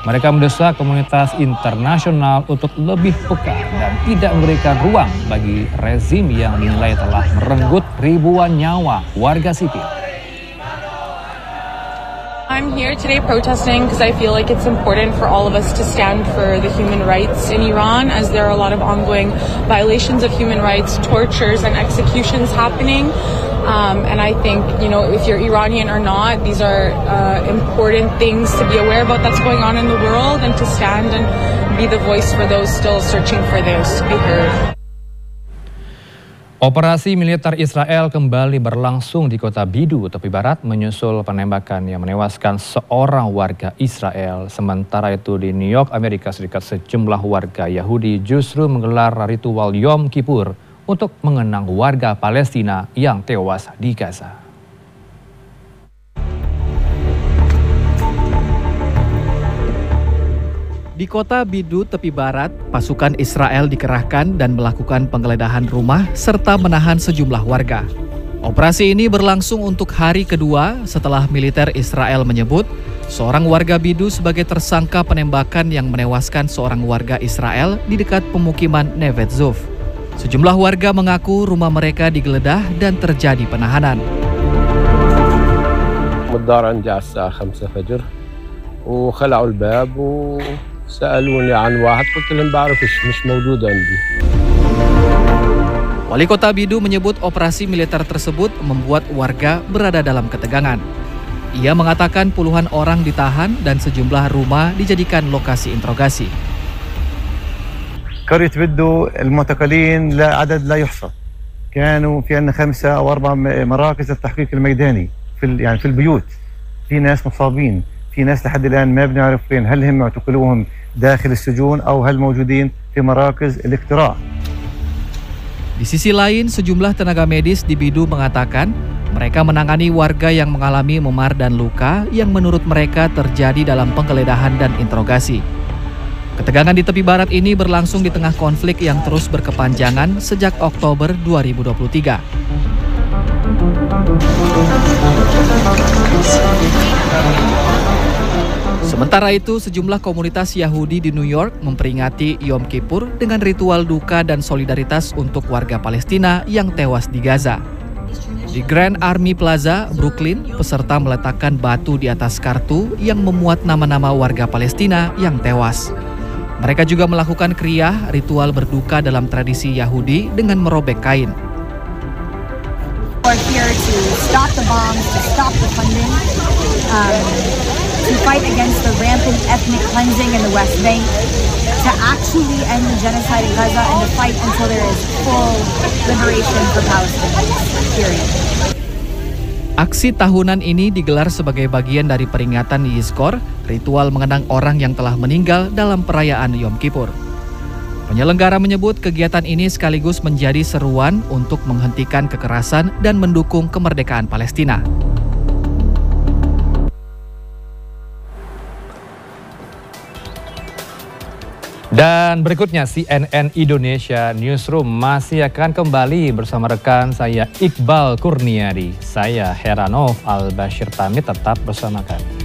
Mereka mendesak komunitas internasional untuk lebih peka dan tidak memberikan ruang bagi rezim yang dinilai telah merenggut ribuan nyawa warga sipil. I'm here today protesting because I feel like it's important for all of us to stand for the human rights in Iran, as there are a lot of ongoing violations of human rights, tortures and executions happening. And I think, if you're Iranian or not, these are important things to be aware about that's going on in the world, and to stand and be the voice for those still searching for this to be heard. Operasi militer Israel kembali berlangsung di kota Bidu, tepi barat, menyusul penembakan yang menewaskan seorang warga Israel. Sementara itu di New York, Amerika Serikat, sejumlah warga Yahudi justru menggelar ritual Yom Kippur untuk mengenang warga Palestina yang tewas di Gaza. Di kota Bidu, tepi barat, pasukan Israel dikerahkan dan melakukan penggeledahan rumah serta menahan sejumlah warga. Operasi ini berlangsung untuk hari kedua setelah militer Israel menyebut seorang warga Bidu sebagai tersangka penembakan yang menewaskan seorang warga Israel di dekat pemukiman Neve Dzof. Sejumlah warga mengaku rumah mereka digeledah dan terjadi penahanan. سألوني عن واحد قلت لهم بعرفش مش موجود عندي. Wali Kota Bidu menyebut operasi militer tersebut membuat warga berada dalam ketegangan. Ia mengatakan puluhan orang ditahan dan sejumlah rumah dijadikan lokasi interogasi. قرية بدو المعتقلين لا عدد لا يحصى. كانوا في عندنا 5 أو 4 مراكز التحقيق الميداني في البيوت. في ناس مصابين. في ناس لحد الآن ما بنعرف فين، هل هم اعتقلوهم داخل السجون أو هل موجودين في مراكز الاقتراع. Di sisi lain, sejumlah tenaga medis di Bidu mengatakan mereka menangani warga yang mengalami memar dan luka yang menurut mereka terjadi dalam penggeledahan dan interogasi. Ketegangan di tepi barat ini berlangsung di tengah konflik yang terus berkepanjangan sejak Oktober 2023. Sementara itu, sejumlah komunitas Yahudi di New York memperingati Yom Kippur dengan ritual duka dan solidaritas untuk warga Palestina yang tewas di Gaza. Di Grand Army Plaza, Brooklyn, peserta meletakkan batu di atas kartu yang memuat nama-nama warga Palestina yang tewas. Mereka juga melakukan kriyah, ritual berduka dalam tradisi Yahudi dengan merobek kain. We're here to stop the bombs, to stop the funding, to fight against the rampant ethnic cleansing in the West Bank, to actually end the genocide in Gaza, and to fight until there is full liberation for Palestinians, period. Aksi tahunan ini digelar sebagai bagian dari peringatan Yizkor, ritual mengenang orang yang telah meninggal dalam perayaan Yom Kippur. Penyelenggara menyebut kegiatan ini sekaligus menjadi seruan untuk menghentikan kekerasan dan mendukung kemerdekaan Palestina. Dan berikutnya CNN Indonesia Newsroom masih akan kembali bersama rekan saya Iqbal Kurniadi. Saya Heranov Al-Bashir pamit, tetap bersama kami.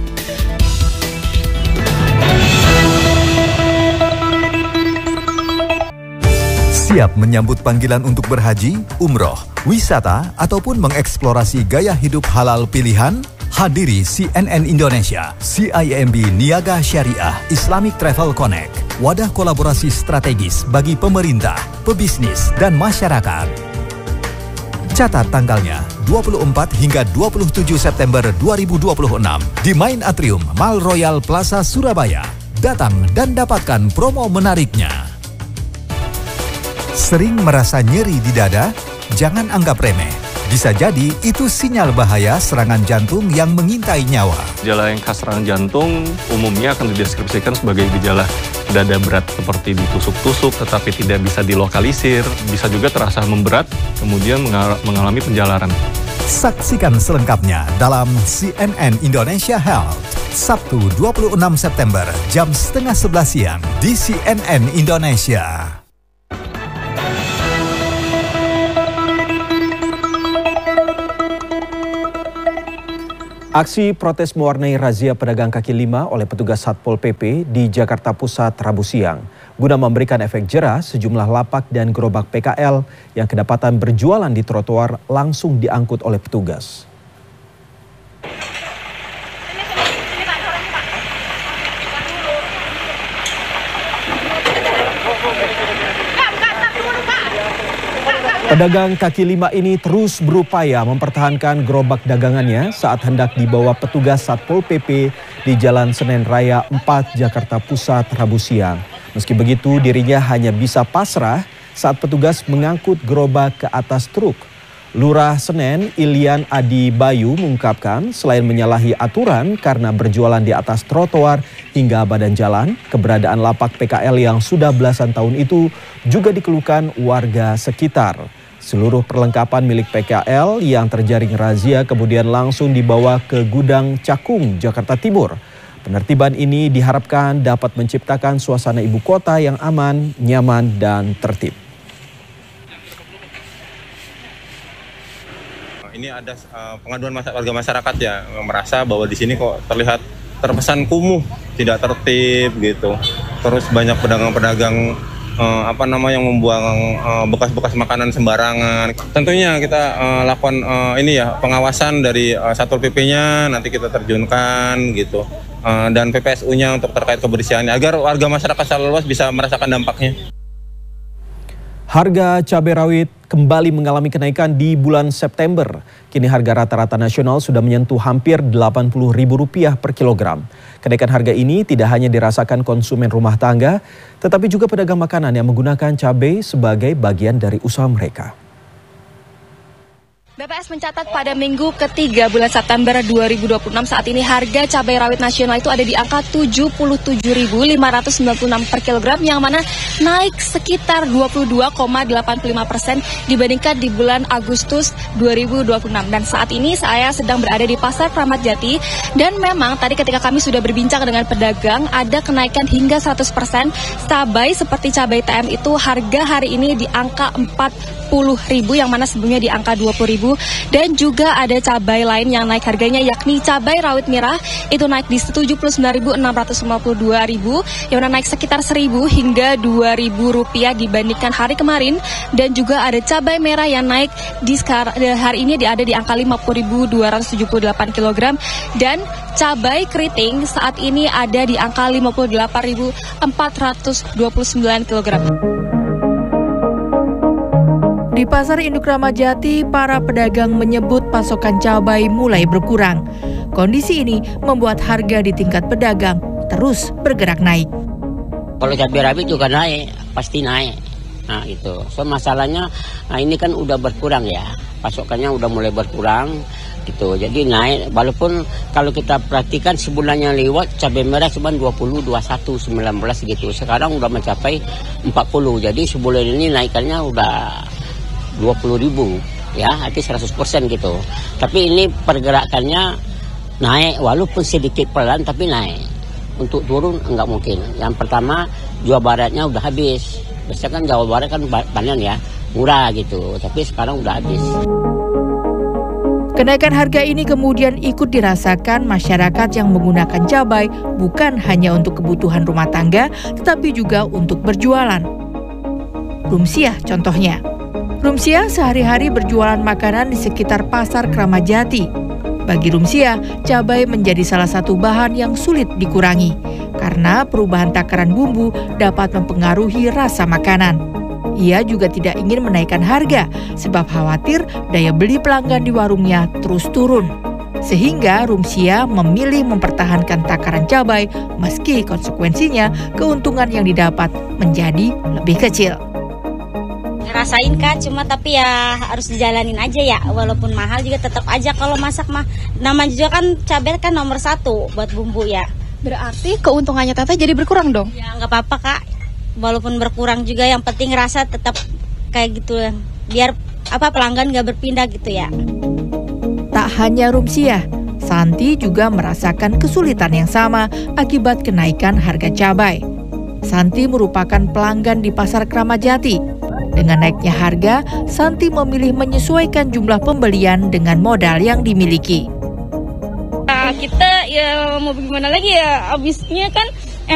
Siap menyambut panggilan untuk berhaji, umroh, wisata, ataupun mengeksplorasi gaya hidup halal pilihan? Hadiri CNN Indonesia, CIMB Niaga Syariah Islamic Travel Connect, wadah kolaborasi strategis bagi pemerintah, pebisnis, dan masyarakat. Catat tanggalnya, 24 hingga 27 September 2026 di Main Atrium Mall Royal Plaza Surabaya. Datang dan dapatkan promo menariknya. Sering merasa nyeri di dada? Jangan anggap remeh. Bisa jadi itu sinyal bahaya serangan jantung yang mengintai nyawa. Gejala yang khas serangan jantung umumnya akan dideskripsikan sebagai gejala dada berat seperti ditusuk-tusuk tetapi tidak bisa dilokalisir, bisa juga terasa memberat, kemudian mengalami penjalaran. Saksikan selengkapnya dalam CNN Indonesia Health, Sabtu 26 September jam 10:30 siang di CNN Indonesia. Aksi protes mewarnai razia pedagang kaki lima oleh petugas Satpol PP di Jakarta Pusat Rabu siang. Guna memberikan efek jera, sejumlah lapak dan gerobak PKL yang kedapatan berjualan di trotoar langsung diangkut oleh petugas. Pedagang kaki lima ini terus berupaya mempertahankan gerobak dagangannya saat hendak dibawa petugas Satpol PP di Jalan Senen Raya 4 Jakarta Pusat Rabu siang. Meski begitu, dirinya hanya bisa pasrah saat petugas mengangkut gerobak ke atas truk. Lurah Senen, Ilian Adi Bayu mengungkapkan selain menyalahi aturan karena berjualan di atas trotoar hingga badan jalan, keberadaan lapak PKL yang sudah belasan tahun itu juga dikeluhkan warga sekitar. Seluruh perlengkapan milik PKL yang terjaring razia kemudian langsung dibawa ke gudang Cakung, Jakarta Timur. Penertiban ini diharapkan dapat menciptakan suasana ibu kota yang aman, nyaman, dan tertib. Ini ada pengaduan warga masyarakat ya, merasa bahwa di sini kok terlihat terkesan kumuh, tidak tertib gitu. Terus banyak pedagang-pedagang yang membuang bekas-bekas makanan sembarangan. Tentunya kita lakukan pengawasan dari Satpol PP-nya, nanti kita terjunkan gitu, dan PPSU-nya untuk terkait kebersihannya agar warga masyarakat secara luas bisa merasakan dampaknya. Harga cabai rawit kembali mengalami kenaikan di bulan September. Kini harga rata-rata nasional sudah menyentuh hampir Rp80.000 per kilogram. Kenaikan harga ini tidak hanya dirasakan konsumen rumah tangga, tetapi juga pedagang makanan yang menggunakan cabai sebagai bagian dari usaha mereka. BPS mencatat pada minggu ketiga bulan September 2026 saat ini harga cabai rawit nasional itu ada di angka Rp77.596 per kilogram yang mana naik sekitar 22,85% dibandingkan di bulan Agustus 2026. Dan saat ini saya sedang berada di Pasar Kramat Jati dan memang tadi ketika kami sudah berbincang dengan pedagang ada kenaikan hingga 100%. Cabai seperti cabai TM itu harga hari ini di angka Rp40.000 yang mana sebelumnya di angka Rp20.000. Dan juga ada cabai lain yang naik harganya yakni cabai rawit merah itu naik di Rp79.652 yang naik sekitar Rp1.000 hingga Rp2.000 dibandingkan hari kemarin. Dan juga ada cabai merah yang naik di hari ini ada di angka Rp50.278 kg dan cabai keriting saat ini ada di angka Rp58.429 kg. Di Pasar Induk Kramat Jati, para pedagang menyebut pasokan cabai mulai berkurang. Kondisi ini membuat harga di tingkat pedagang terus bergerak naik. Kalau cabai rawit juga naik, pasti naik. Nah itu, so masalahnya ini kan udah berkurang ya, pasokannya udah mulai berkurang gitu. Jadi naik, walaupun kalau kita perhatikan sebulan yang lewat cabai merah cuma 20, 21, 19 gitu. Sekarang udah mencapai 40, jadi sebulan ini naikannya udah 20.000 ya, arti 100% gitu. Tapi ini pergerakannya naik walaupun sedikit pelan tapi naik. Untuk turun enggak mungkin. Yang pertama Jawa Baratnya udah habis. Biasanya kan Jawa Barat kan panen ya, murah gitu. Tapi sekarang udah habis. Kenaikan harga ini kemudian ikut dirasakan masyarakat yang menggunakan cabai bukan hanya untuk kebutuhan rumah tangga, tetapi juga untuk berjualan. Rumsiah contohnya. Rumsiah sehari-hari berjualan makanan di sekitar Pasar Kramat Jati. Bagi Rumsiah, cabai menjadi salah satu bahan yang sulit dikurangi karena perubahan takaran bumbu dapat mempengaruhi rasa makanan. Ia juga tidak ingin menaikkan harga sebab khawatir daya beli pelanggan di warungnya terus turun. Sehingga Rumsiah memilih mempertahankan takaran cabai meski konsekuensinya keuntungan yang didapat menjadi lebih kecil. Rasain Kak, cuma tapi ya harus dijalanin aja ya, walaupun mahal juga tetap aja kalau masak mah. Namanya juga kan cabai kan nomor 1 buat bumbu ya. Berarti keuntungannya Teteh jadi berkurang dong? Ya nggak apa-apa Kak, walaupun berkurang juga yang penting rasa tetap kayak gitu ya. Biar pelanggan nggak berpindah gitu ya. Tak hanya Rumsiah, Santi juga merasakan kesulitan yang sama akibat kenaikan harga cabai. Santi merupakan pelanggan di Pasar Kramat Jati. Dengan naiknya harga, Santi memilih menyesuaikan jumlah pembelian dengan modal yang dimiliki. kita ya mau gimana lagi ya, abisnya kan